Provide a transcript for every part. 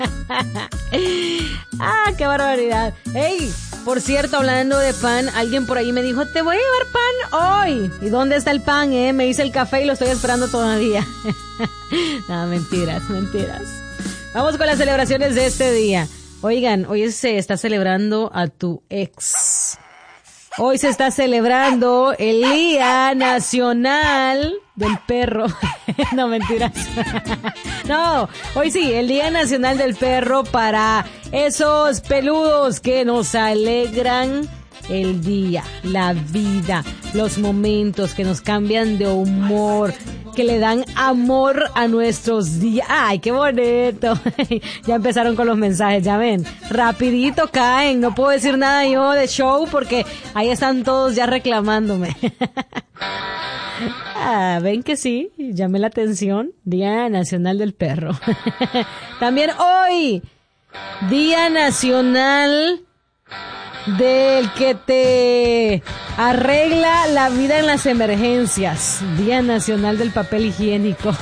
Ah, qué barbaridad. Hey, por cierto, hablando de pan, alguien por ahí me dijo, te voy a llevar pan hoy. ¿Y dónde está el pan, Me hice el café y lo estoy esperando todavía. No, mentiras. Vamos con las celebraciones de este día. Oigan, hoy se está celebrando a tu ex. Hoy se está celebrando el Día Nacional del Perro. No, mentiras. No, hoy sí, el Día Nacional del Perro para esos peludos que nos alegran el día, la vida, los momentos que nos cambian de humor, que le dan amor a nuestros días. ¡Ay, qué bonito! Ya empezaron con los mensajes, ya ven. Rapidito caen, no puedo decir nada yo de show porque ahí están todos ya reclamándome. Ah, ven que sí, llamé la atención. Día Nacional del Perro. También hoy, Día Nacional del que te arregla la vida en las emergencias. Día Nacional del Papel Higiénico.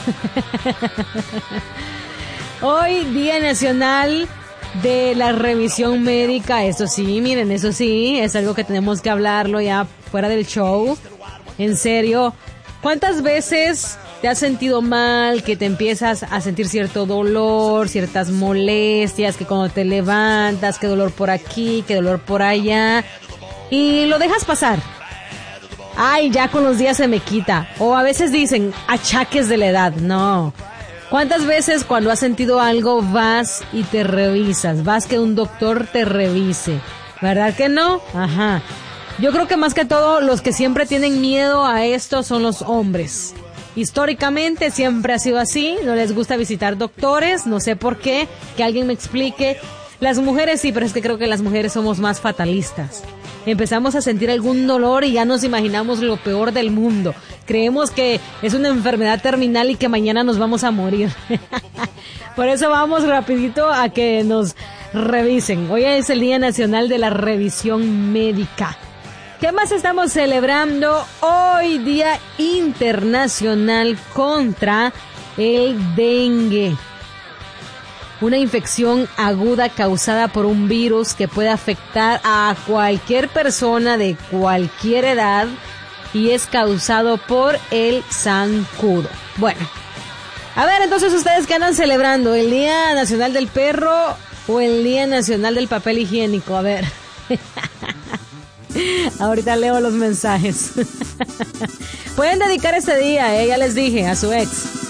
Hoy, Día Nacional de la Revisión Médica. Eso sí, miren, eso sí, es algo que tenemos que hablarlo ya fuera del show. En serio, ¿cuántas veces te has sentido mal, que te empiezas a sentir cierto dolor, ciertas molestias, que cuando te levantas, que dolor por aquí, que dolor por allá, y lo dejas pasar? Ay, ya con los días se me quita. O a veces dicen achaques de la edad. No. ¿Cuántas veces cuando has sentido algo vas y te revisas? Vas que un doctor te revise. ¿Verdad que no? Ajá. Yo creo que más que todo los que siempre tienen miedo a esto son los hombres. Históricamente siempre ha sido así, no les gusta visitar doctores, no sé por qué, que alguien me explique. Las mujeres sí, pero es que creo que las mujeres somos más fatalistas. Empezamos a sentir algún dolor y ya nos imaginamos lo peor del mundo. Creemos que es una enfermedad terminal y que mañana nos vamos a morir. Por eso vamos rapidito a que nos revisen. Hoy es el Día Nacional de la Revisión Médica. ¿Qué más estamos celebrando? Hoy, Día Internacional contra el dengue. Una infección aguda causada por un virus que puede afectar a cualquier persona de cualquier edad y es causado por el zancudo. Bueno, a ver, entonces ustedes qué andan celebrando, ¿el Día Nacional del Perro o el Día Nacional del Papel Higiénico? A ver. Ahorita leo los mensajes. Pueden dedicar este día, ya les dije, a su ex.